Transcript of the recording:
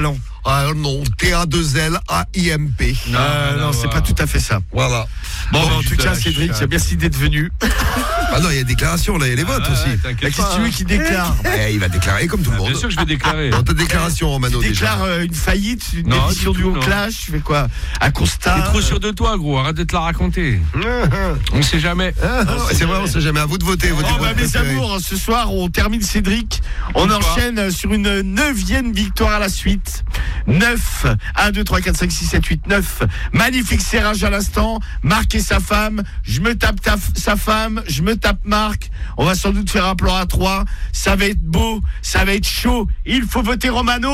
talent. Ah non, T-A-2-L-A-I-M-P. Non, c'est pas tout à fait ça. Voilà. Bon, en tout cas, Cédric, merci d'être venu. Ah non, il y a des déclarations là, il y a les votes aussi. Qu'est-ce que tu veux qu'il déclare? Il va déclarer comme tout le monde. Bien sûr que je vais déclarer. Dans ta déclaration, Romano, Tu déjà. déclares une faillite, une Non, édition du du tout, haut non. clash, tu fais quoi? Un constat? T'es trop sûr de toi, gros. Arrête de te la raconter. On sait jamais. C'est vrai, on sait jamais. À vous de voter. Votez Oh votre bah mes préféré. amours, ce soir on termine Cédric. On enchaîne sur une 9e victoire à la suite. 9. 1, 2, 3, 4, 5, 6, 7, 8, 9. Magnifique serrage à l'instant. Marc et sa femme. Je me tape sa femme. Je me tape Marc. On va sans doute faire un plan à 3. Ça va être beau. Ça va être chaud. Il faut voter Romano.